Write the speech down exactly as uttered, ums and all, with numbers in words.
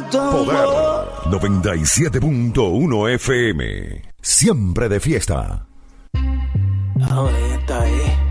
Poder noventa y siete punto uno F M. Siempre de fiesta. Ahora ya está ahí.